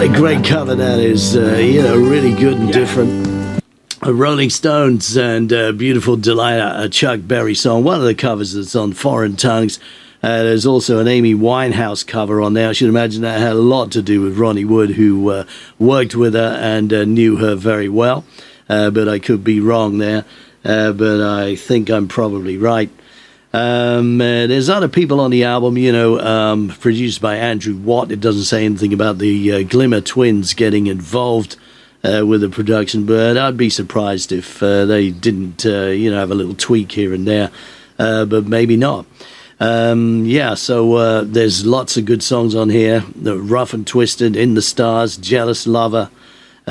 a great cover that is, really good and different. Rolling Stones and Beautiful Delilah, a Chuck Berry song. One of the covers that's on Foreign Tongues. There's also an Amy Winehouse cover on there. I should imagine that had a lot to do with Ronnie Wood, who worked with her and knew her very well. But I could be wrong there. But I think I'm probably right. There's other people on the album, produced by Andrew Watt. It doesn't say anything about the Glimmer Twins getting involved with the production, but I'd be surprised if they didn't, have a little tweak here and there, but maybe not. So there's lots of good songs on here. The Rough and Twisted, In the Stars, Jealous Lover,